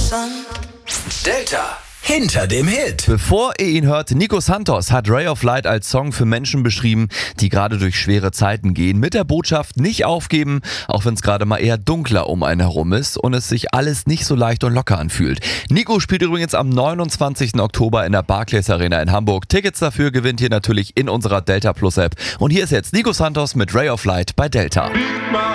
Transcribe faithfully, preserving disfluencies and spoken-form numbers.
Delta hinter dem Hit. Bevor ihr ihn hört, Nico Santos hat Ray of Light als Song für Menschen beschrieben, die gerade durch schwere Zeiten gehen, mit der Botschaft nicht aufgeben, auch wenn es gerade mal eher dunkler um einen herum ist und es sich alles nicht so leicht und locker anfühlt. Nico spielt übrigens am neunundzwanzigsten Oktober in der Barclays Arena in Hamburg. Tickets dafür gewinnt ihr natürlich in unserer Delta Plus App. Und hier ist jetzt Nico Santos mit Ray of Light bei Delta.